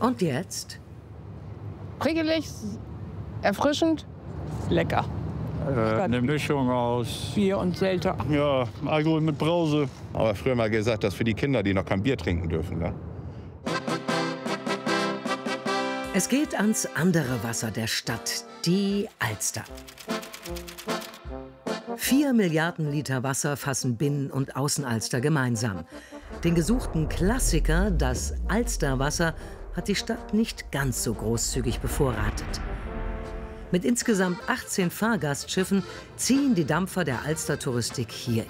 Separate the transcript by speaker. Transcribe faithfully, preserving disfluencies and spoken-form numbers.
Speaker 1: Und jetzt?
Speaker 2: Prickelig, erfrischend, lecker.
Speaker 3: Äh, eine Mischung aus
Speaker 2: Bier und Selter.
Speaker 3: Ja, Alkohol mit Brause.
Speaker 4: Aber früher mal gesagt, das für die Kinder, die noch kein Bier trinken dürfen. Ne?
Speaker 1: Es geht ans andere Wasser der Stadt, die Alster. Vier Milliarden Liter Wasser fassen Binnen- und Außenalster gemeinsam. Den gesuchten Klassiker, das Alsterwasser, hat die Stadt nicht ganz so großzügig bevorratet. Mit insgesamt achtzehn Fahrgastschiffen ziehen die Dampfer der Alster-Touristik hier